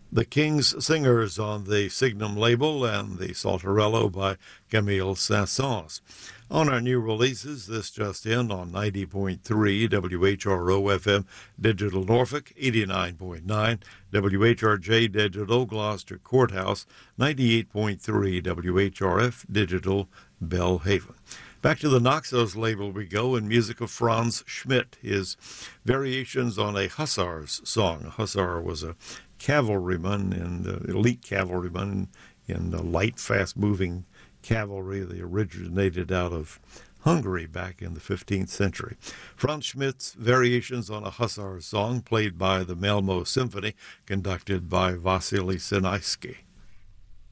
The King's Singers on the Signum label and the Saltarello by Camille Saint-Saëns. On our new releases, this just in on 90.3 WHRO FM Digital Norfolk, 89.9 WHRJ Digital Gloucester Courthouse, 98.3 WHRF Digital Belhaven. Back to the Naxos label we go, in music of Franz Schmidt, his variations on a Hussars song. A Hussar was a cavalryman and elite cavalryman in light, fast-moving cavalry. They originated out of Hungary back in the 15th century. Franz Schmidt's variations on a Hussar song played by the Malmo Symphony, conducted by Vasily Sinaisky.